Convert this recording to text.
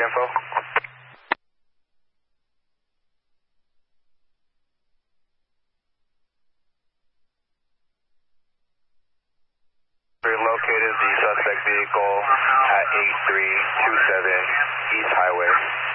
info. We located the suspect vehicle at 8327 East Highway.